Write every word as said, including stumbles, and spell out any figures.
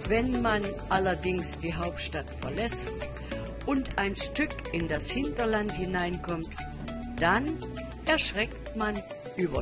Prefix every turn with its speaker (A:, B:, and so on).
A: Wenn man allerdings die Hauptstadt verlässt und ein Stück in das Hinterland hineinkommt, dann erschreckt man über